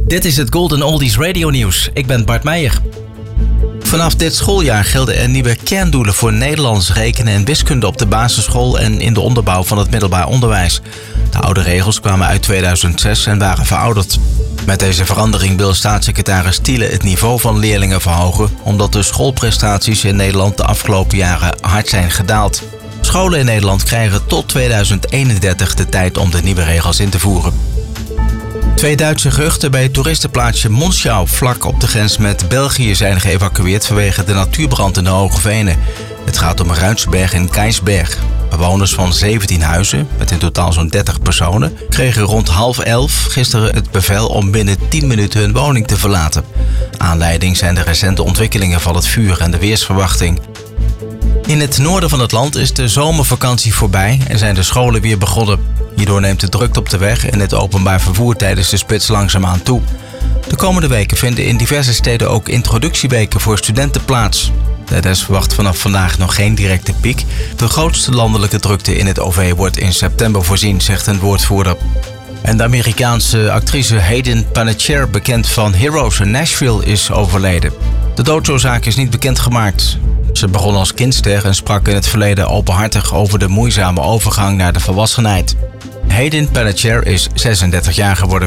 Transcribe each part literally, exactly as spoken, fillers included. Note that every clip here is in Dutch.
Dit is het Golden Oldies Radio Nieuws. Ik ben Bart Meijer. Vanaf dit schooljaar gelden er nieuwe kerndoelen voor Nederlands, rekenen en wiskunde op de basisschool en in de onderbouw van het middelbaar onderwijs. De oude regels kwamen uit tweeduizend zes en waren verouderd. Met deze verandering wil staatssecretaris Thiele het niveau van leerlingen verhogen, omdat de schoolprestaties in Nederland de afgelopen jaren hard zijn gedaald. Scholen in Nederland krijgen tot tweeduizend eenendertig de tijd om de nieuwe regels in te voeren. Twee Duitse gehuchten bij het toeristenplaatsje Monschau vlak op de grens met België zijn geëvacueerd vanwege de natuurbrand in de Hoge Venen. Het gaat om Ruitsberg en Keisberg. Bewoners van zeventien huizen, met in totaal zo'n dertig personen, kregen rond half elf gisteren het bevel om binnen tien minuten hun woning te verlaten. Aanleiding zijn de recente ontwikkelingen van het vuur en de weersverwachting. In het noorden van het land is de zomervakantie voorbij en zijn de scholen weer begonnen. Hierdoor neemt de drukte op de weg en het openbaar vervoer tijdens de spits langzaamaan toe. De komende weken vinden in diverse steden ook introductieweken voor studenten plaats. De N S verwacht vanaf vandaag nog geen directe piek. De grootste landelijke drukte in het O V wordt in september voorzien, zegt een woordvoerder. En de Amerikaanse actrice Hayden Panettiere, bekend van Heroes in Nashville, is overleden. De doodsoorzaak is niet bekendgemaakt. Ze begon als kindster en sprak in het verleden openhartig over de moeizame overgang naar de volwassenheid. Hayden Panettiere is zesendertig jaar geworden.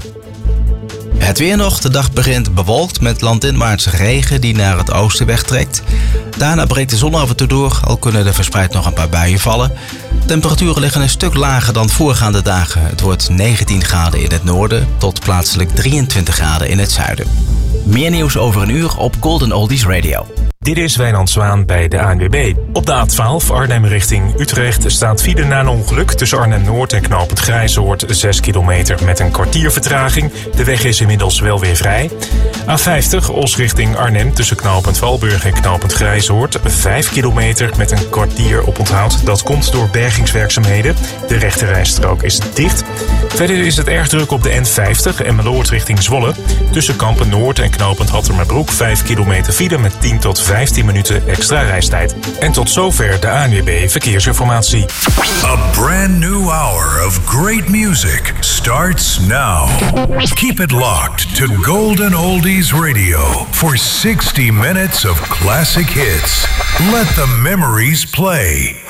Het weer nog. De dag begint bewolkt met landinwaartse regen die naar het oosten wegtrekt. Daarna breekt de zon af en toe door, al kunnen er verspreid nog een paar buien vallen. Temperaturen liggen een stuk lager dan voorgaande dagen. Het wordt negentien graden in het noorden tot plaatselijk drieëntwintig graden in het zuiden. Meer nieuws over een uur op Golden Oldies Radio. Dit is Wijnand Zwaan bij de A N W B. Op de A twaalf Arnhem richting Utrecht staat file na een ongeluk tussen Arnhem-Noord en knooppunt Grijzoord zes kilometer met een kwartier vertraging. De weg is inmiddels wel weer vrij. A vijftig Os richting Arnhem tussen knooppunt Valburg en knooppunt Grijzoord vijf kilometer met een kwartier op onthoud. Dat komt door bergingswerkzaamheden. De rechterrijstrook is dicht. Verder is het erg druk op de N vijftig Emmeloord richting Zwolle. Tussen Kampen Noord en knooppunt Hattermerbroek vijf kilometer file met tien tot vijftien minuten extra reistijd. En tot zover de A N W B Verkeersinformatie. A brand new hour of great music starts now. Keep it locked to Golden Oldies Radio for sixty minutes of classic hits. Let the memories play.